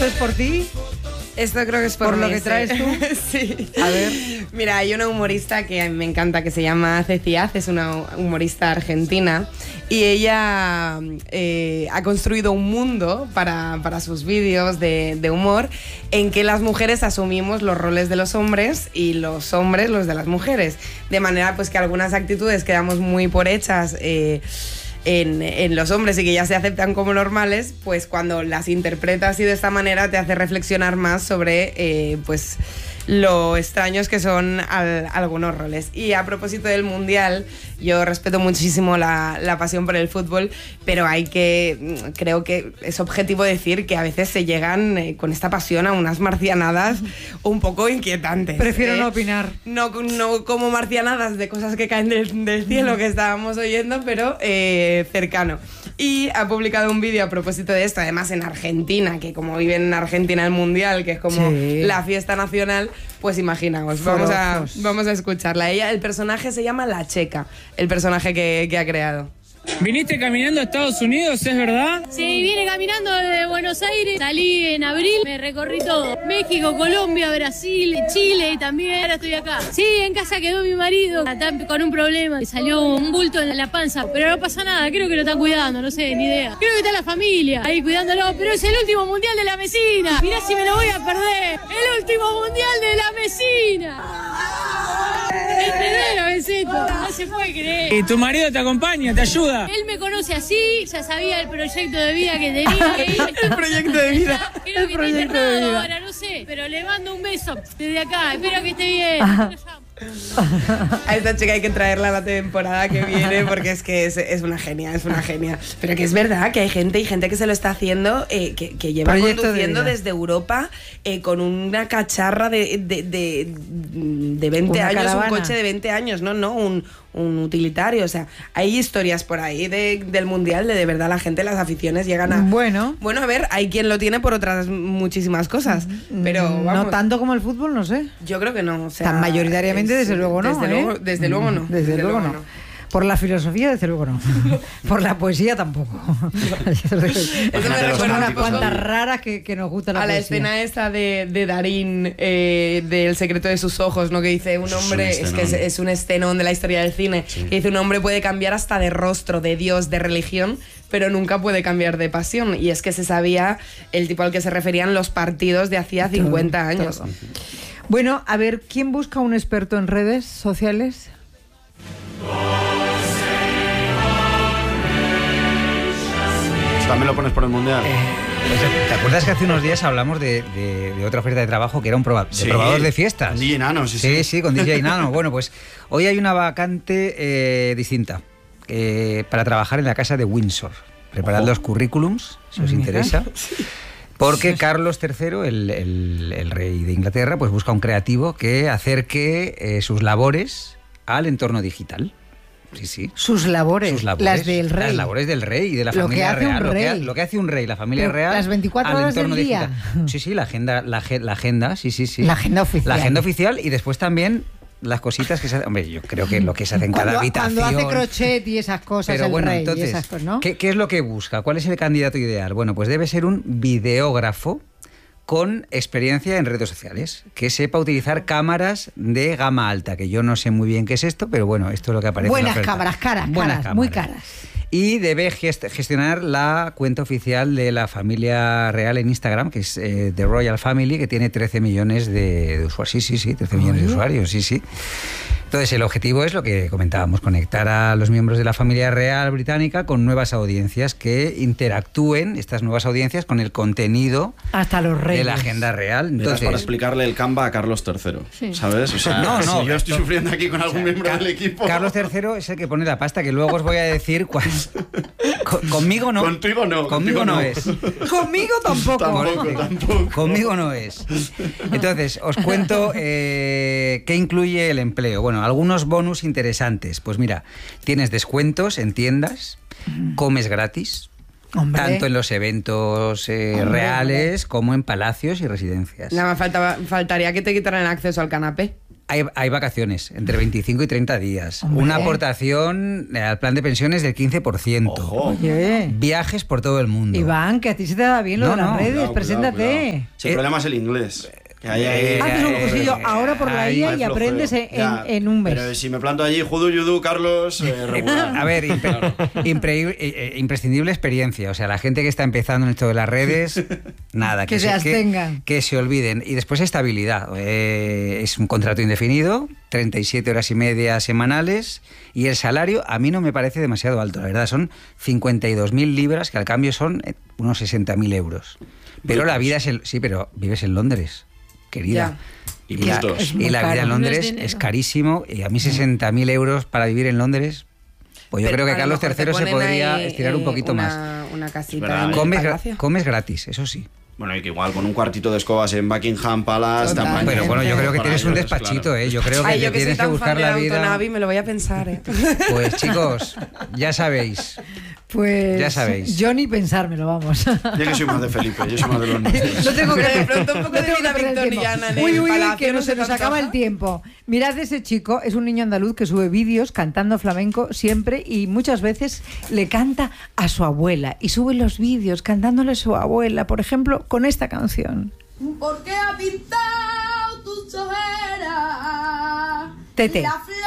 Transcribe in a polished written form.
¿Esto es por ti? Esto creo que es por mí, lo que traes tú. Sí. A ver. Mira, hay una humorista que a mí me encanta que se llama Ceci Az, es una humorista argentina y ella ha construido un mundo para sus vídeos de humor en que las mujeres asumimos los roles de los hombres y los hombres los de las mujeres, de manera pues que algunas actitudes quedamos muy por hechas en los hombres y que ya se aceptan como normales, pues cuando las interpretas así de esta manera te hace reflexionar más sobre pues lo extraños que son algunos roles. Y a propósito del Mundial, yo respeto muchísimo la pasión por el fútbol, pero creo que es objetivo decir que a veces se llegan con esta pasión a unas marcianadas un poco inquietantes. Prefiero no opinar. No como marcianadas de cosas que caen del cielo que estábamos oyendo, pero cercano. Y ha publicado un vídeo a propósito de esto, además en Argentina, que como viven en Argentina el Mundial, que es como la fiesta nacional, pues imaginaos, vamos a escucharla. El personaje se llama La Checa, el personaje que ha creado. ¿Viniste caminando a Estados Unidos, es verdad? Sí, vine caminando desde Buenos Aires, salí en abril, me recorrí todo. México, Colombia, Brasil, Chile también, ahora estoy acá. Sí, en casa quedó mi marido, está con un problema, le salió un bulto en la panza, pero no pasa nada, creo que lo están cuidando, no sé, ni idea. Creo que está la familia ahí cuidándolo, pero es el último mundial de la Mesina. Mirá si me lo voy a perder, el último mundial de la Mesina. No se puede creer. ¿Y tu marido te acompaña, te ayuda? Él me conoce así, ya sabía el proyecto de vida que tenía. El proyecto de vida. Creo que está internado ahora, no sé. Pero le mando un beso desde acá. Espero que esté bien. A esta chica hay que traerla a la temporada que viene porque es que es una genia, es una genia. Pero que es verdad que hay gente que se lo está haciendo, que lleva conduciendo desde Europa con una cacharra de 20 años, caravana. Un coche de 20 años, no, un utilitario. O sea, hay historias por ahí del Mundial de verdad la gente, las aficiones llegan a... Bueno, a ver, hay quien lo tiene por otras muchísimas cosas, pero vamos. No tanto como el fútbol, no sé. Yo creo que no. O sea, tan mayoritariamente, desde luego no. Desde luego no. Desde luego no. Por la filosofía, desde luego no. Por la poesía tampoco. Eso me recuerda unas cuantas raras que nos gusta la poesía. A la escena esa de Darín, del secreto de sus ojos, ¿no? Que dice un hombre, es un escenón de la historia del cine, que dice un hombre puede cambiar hasta de rostro, de Dios, de religión, pero nunca puede cambiar de pasión. Y es que se sabía el tipo al que se referían los partidos de hacía 50 años. Todo. Bueno, a ver, ¿quién busca un experto en redes sociales? ¿También lo pones por el Mundial? Pues, ¿te acuerdas que hace unos días hablamos de otra oferta de trabajo que era un probador de fiestas? DJ Nano, sí, con DJ Nano. Bueno, pues hoy hay una vacante distinta para trabajar en la casa de Windsor. Preparad los currículums, si os interesa. Porque Carlos III, el rey de Inglaterra, pues busca un creativo que acerque sus labores al entorno digital. Sí. Sus labores, las del rey. Las labores del rey y de la familia real. Lo que hace un rey, la familia real. Las 24 horas del día. Sí, la agenda, sí. La agenda oficial. La agenda oficial y después también las cositas que se hacen. Hombre, yo creo que lo que se hace en cada habitación. Cuando hace crochet y esas cosas, pero bueno, rey, entonces, y esas cosas, ¿no? ¿qué es lo que busca? ¿Cuál es el candidato ideal? Bueno, pues debe ser un videógrafo con experiencia en redes sociales, que sepa utilizar cámaras de gama alta, que yo no sé muy bien qué es esto, pero bueno, esto es lo que aparece. Buenas cámaras, muy caras. Y debe gestionar la cuenta oficial de la familia real en Instagram, que es The Royal Family, que tiene 13 millones de usuarios. Sí, 13 millones de usuarios, sí. Entonces, el objetivo es lo que comentábamos, conectar a los miembros de la familia real británica con nuevas audiencias que interactúen, estas nuevas audiencias, con el contenido hasta los reyes de la agenda real. Entonces, para explicarle el Canva a Carlos III, ¿sabes? O sea, no, si yo estoy sufriendo aquí con algún miembro del equipo... Carlos III es el que pone la pasta, que luego os voy a decir cuál. Conmigo no. Contigo no. Conmigo no es. Conmigo tampoco. Conmigo no es. Entonces, os cuento qué incluye el empleo. Bueno, algunos bonus interesantes. Pues mira, tienes descuentos en tiendas, comes gratis, tanto en los eventos reales como en palacios y residencias. Nada más faltaría que te quitaran el acceso al canapé. Hay vacaciones, entre 25 y 30 días. Hombre. Una aportación al plan de pensiones del 15%. Ojo. Oye. Viajes por todo el mundo. Iván, que a ti se te da bien lo No, de las no. redes, Cuidado, preséntate. cuidado. Si el problema es el inglés. Que hay Haces un cursillo ahora por la ahí IA hay y flojeo. aprendes Ya, en un mes. Pero si me planto allí, judu, yudu, Carlos, regular. A ver, imprescindible experiencia. O sea, la gente que está empezando en esto de las redes, nada. Que se abstengan. Que se olviden. Y después estabilidad. Es un contrato indefinido, 37 horas y media semanales, y el salario a mí no me parece demasiado alto. La verdad, son 52.000 libras, que al cambio son unos 60.000 euros. Pero la vida es... Sí, pero vives en Londres, querida. Y Y la, puntos. es muy y la caro. vida en No es Londres dinero. es carísimo, y a mí 60.000 euros para vivir en Londres, pues yo Pero creo que a lo Carlos mejor te III se ponen podría ahí, estirar un poquito más. Una Es casita verdad, en el Comes, palacio. comes gratis, eso sí. Bueno, y que igual con un cuartito de escobas en Buckingham Palace Total. también. Pero bueno, yo creo que Para tienes un ellos, despachito, claro. ¿eh? Yo creo que Ay, te yo que soy tienes que tan buscar fan de la Downton vida. Abbey, me lo voy a pensar, ¿eh? Pues chicos, ya sabéis. Pues Ya sabéis. yo ni pensármelo, vamos. Yo que soy más de Felipe, yo soy más de los nuestros. No tengo que De pronto un poco no de tengo vida que perder el victoriana tiempo. en Uy, el uy, uy, palacio, que ¿no no se te nos acaba antoja? el tiempo. Mirad ese chico, es un niño andaluz que sube vídeos cantando flamenco siempre y muchas veces le canta a su abuela y sube los vídeos cantándole a su abuela, por ejemplo, con esta canción. ¿Por qué ha pintado tus ojeras? Tete. La